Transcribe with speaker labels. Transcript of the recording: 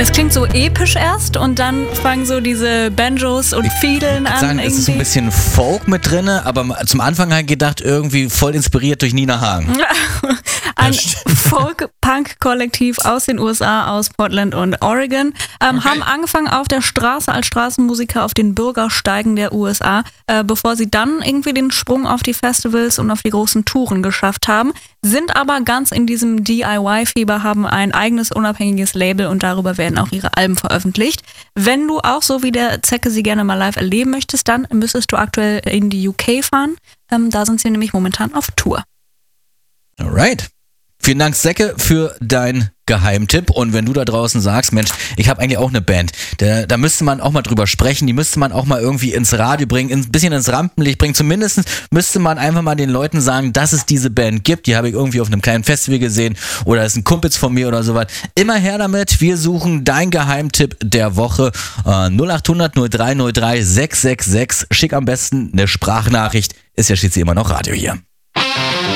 Speaker 1: Es klingt so episch erst und dann fangen so diese Banjos und Fiedeln an.
Speaker 2: Sagen, es ist so ein bisschen Folk mit drin, aber zum Anfang halt gedacht, irgendwie voll inspiriert durch Nina Hagen.
Speaker 1: Ein Folk-Punk-Kollektiv aus den USA, aus Portland und Oregon, haben angefangen auf der Straße als Straßenmusiker auf den Bürgersteigen der USA, bevor sie dann irgendwie den Sprung auf die Festivals und auf die großen Touren geschafft haben, sind aber ganz in diesem DIY-Fieber, haben ein eigenes unabhängiges Label und darüber werden auch ihre Alben veröffentlicht. Wenn du auch so wie der Zecke sie gerne mal live erleben möchtest, dann müsstest du aktuell in die UK fahren. Da sind sie nämlich momentan auf Tour.
Speaker 2: Alright. Vielen Dank, Zecke, für dein Geheimtipp. Und wenn du da draußen sagst, Mensch, ich habe eigentlich auch eine Band, da müsste man auch mal drüber sprechen, die müsste man auch mal irgendwie ins Radio bringen, ein bisschen ins Rampenlicht bringen. Zumindest müsste man einfach mal den Leuten sagen, dass es diese Band gibt. Die habe ich irgendwie auf einem kleinen Festival gesehen oder ist ein Kumpels von mir oder sowas. Immer her damit. Wir suchen dein Geheimtipp der Woche. 0800 0303 666. Schick am besten eine Sprachnachricht. Ist ja schließlich immer noch Radio hier.